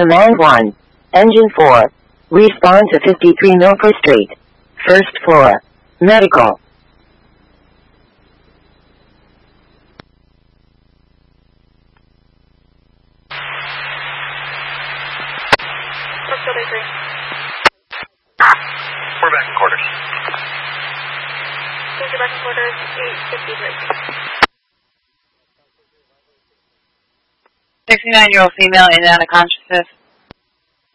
Command 1. Engine 4. Respond to 53 Milford Street. First floor. Medical. We're back in quarters. Please back in quarters, 853. 69-year-old female in and out of consciousness.